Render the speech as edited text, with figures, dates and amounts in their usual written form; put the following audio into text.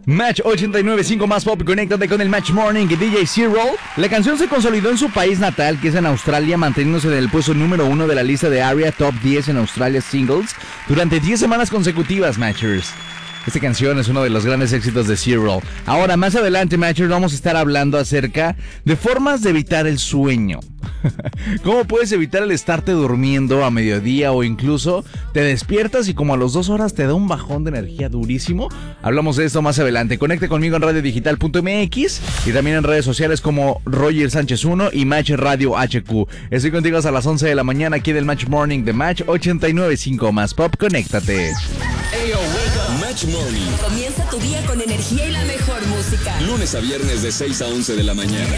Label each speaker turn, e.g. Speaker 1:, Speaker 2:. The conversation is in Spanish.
Speaker 1: Match 89.5 más pop, conéctate con el Match Morning y DJ Zero. La canción se consolidó en su país natal, que es en Australia, manteniéndose en el puesto número 1 de la lista de ARIA Top 10 en Australia Singles durante 10 semanas consecutivas, Matchers. Esta canción es uno de los grandes éxitos de Zero. Ahora, más adelante, Matchers, vamos a estar hablando acerca de formas de evitar el sueño. ¿Cómo puedes evitar el estarte durmiendo a mediodía o incluso te despiertas y como a las 2 horas te da un bajón de energía durísimo? Hablamos de esto más adelante. Conecte conmigo en radiodigital.mx y también en redes sociales como Roger Sánchez 1 y Match Radio HQ. Estoy contigo hasta las 11 de la mañana aquí del Match Morning de Match 89.5 más pop. Conéctate.
Speaker 2: Match Morning.
Speaker 3: Comienza tu día con energía y la mejor música.
Speaker 2: Lunes a viernes de 6 a 11 de la mañana.